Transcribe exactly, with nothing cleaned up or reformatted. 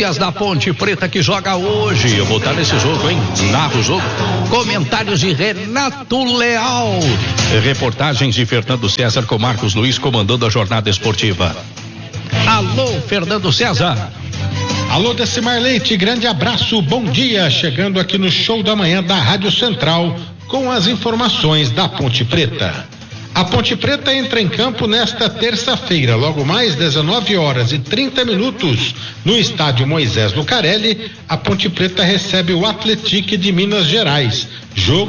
Notícias da Ponte Preta que joga hoje. Eu vou estar nesse jogo, hein? Narro o jogo. Comentários de Renato Leal. Reportagens de Fernando César com Marcos Luiz comandando a jornada esportiva. Alô, Fernando César. Alô, Decimar Leite, grande abraço, bom dia. Chegando aqui no Show da Manhã da Rádio Central com as informações da Ponte Preta. A Ponte Preta entra em campo nesta terça-feira, logo mais dezenove horas e trinta minutos, no estádio Moisés Lucarelli. A Ponte Preta recebe o Atlético de Minas Gerais. Jogo